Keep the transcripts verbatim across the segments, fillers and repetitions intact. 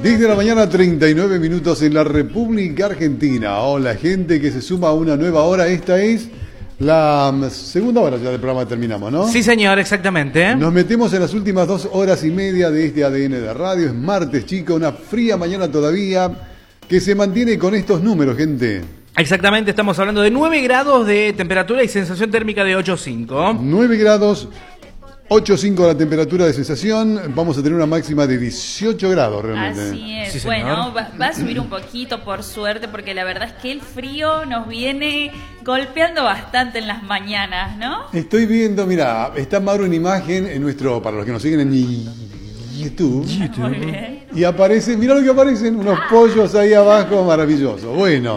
diez de la mañana, treinta y nueve minutos en la República Argentina. Hola, gente que se suma a una nueva hora. Esta es la segunda hora ya del programa, terminamos, ¿no? Sí, señor, exactamente. Nos metemos en las últimas dos horas y media de este A D N de radio. Es martes, chicos, una fría mañana todavía que se mantiene con estos números, gente. Exactamente, estamos hablando de nueve grados de temperatura y sensación térmica de ocho coma cinco. nueve grados, ocho coma cinco la temperatura de sensación. Vamos a tener una máxima de dieciocho grados realmente. Así es. Sí, bueno, va, va a subir un poquito por suerte, porque la verdad es que el frío nos viene golpeando bastante en las mañanas, ¿no? Estoy viendo, mira, está Mauro en imagen en nuestro, para los que nos siguen en YouTube. Muy bien. Y aparece, mira lo que aparecen, unos pollos ahí abajo, maravilloso. Bueno,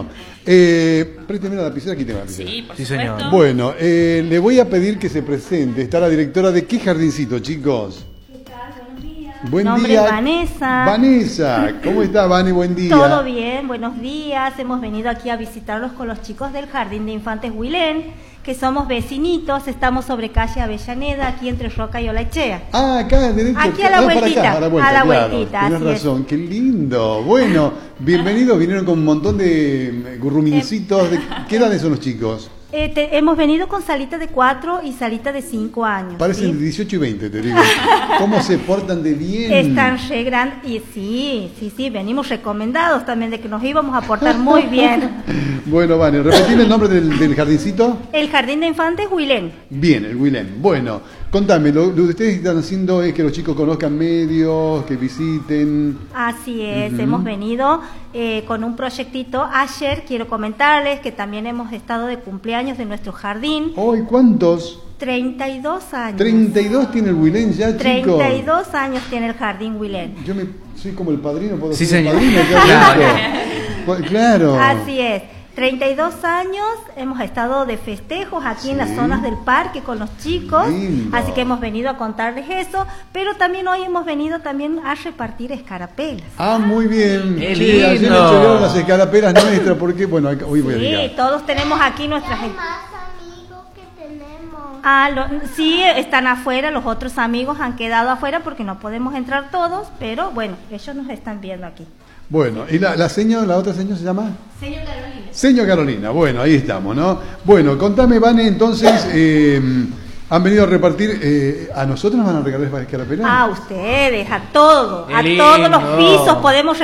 eh, présteme la lapicera, aquí tengo la lapicera. Sí, por Sí, supuesto. señor. Bueno, eh, le voy a pedir que se presente. Está la directora de ¿Qué Jardincito, chicos? ¿Qué tal? Buenos días. Buen Nombre día. es Vanessa. Vanessa, ¿cómo está, Vane? Buen día. Todo bien, buenos días. Hemos venido aquí a visitarlos con los chicos del Jardín de Infantes Huilén, que somos vecinitos. Estamos sobre calle Avellaneda, aquí entre Roca y Olaechea. Ah, acá, derecho. Aquí a la ah, para vueltita, acá, a la vuelta, a la claro. vueltita, Tienes así es. razón, qué lindo. Bueno, bienvenidos, vinieron con un montón de gurrumincitos. De, ¿Qué edades son los chicos? Eh, te- hemos venido con salita de cuatro y salita de cinco años. Parecen de ¿sí? dieciocho y veinte, te digo. ¿Cómo se portan de bien? Están re grandes y sí, sí, sí, venimos recomendados también de que nos íbamos a portar muy bien. Bueno, Vane, repetir el nombre del, del jardincito. El Jardín de Infantes Huilén. Bien, el Willem. Bueno, contame, lo, lo que ustedes están haciendo es que los chicos conozcan medios, que visiten. Así es, Ujú. hemos venido eh, con un proyectito. Ayer quiero comentarles que también hemos estado de cumpleaños de nuestro jardín. Hoy, ¿cuántos? treinta y dos años. treinta y dos tiene el Willem ya, chicos. treinta y dos años tiene el Jardín Huilén. Yo me soy como el padrino, puedo Sí, ser el señor. padrino. ¿Qué Claro. hago? Pues, claro. Así es. treinta y dos años, hemos estado de festejos aquí en las Sí. zonas del parque con los chicos, Lindo. así que hemos venido a contarles eso, pero también hoy hemos venido también a repartir escarapelas. Ah, muy bien. Qué Sí, ayer lindo. nos llegaron las escarapelas nuestras, porque, bueno, acá- hoy voy a Sí, llegar. todos tenemos aquí nuestras... Hay más amigos que tenemos. Ah, lo- sí, están afuera, los otros amigos han quedado afuera porque no podemos entrar todos, pero bueno, ellos nos están viendo aquí. Bueno, ¿y la, la señora, la otra señora se llama? Señor Carolina. Señor Carolina, bueno, ahí estamos, ¿no? Bueno, contame, Vane, entonces, eh, han venido a repartir, eh, ¿a nosotros nos van a regalar escarapelas? A ustedes, a todos, Qué a todos los lindo. pisos podemos